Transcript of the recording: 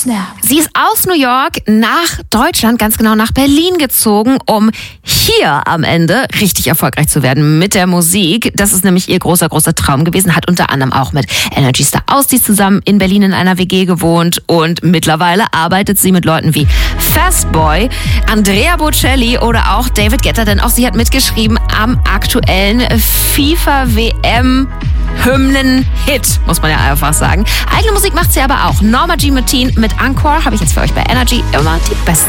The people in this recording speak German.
Snap. Sie ist aus New York nach Deutschland, ganz genau nach Berlin gezogen, um hier am Ende richtig erfolgreich zu werden mit der Musik. Das ist nämlich ihr großer Traum gewesen. Hat unter anderem auch mit Energy Star Austis zusammen in Berlin in einer WG gewohnt und mittlerweile arbeitet sie mit Leuten wie Fastboy, Andrea Bocelli oder auch David Guetta, denn auch sie hat mitgeschrieben am aktuellen FIFA-WM-Hymnen-Hit, muss man ja einfach sagen. Eigene Musik macht sie aber auch. Norma Jean Martin mit Encore habe ich jetzt für euch bei Energy immer die besten